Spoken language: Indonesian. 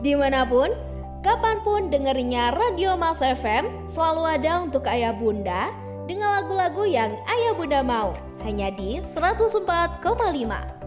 Dimanapun, kapanpun dengerinnya Radio Mas FM, selalu ada untuk ayah bunda dengan lagu-lagu yang ayah bunda mau. Hanya di 104,5.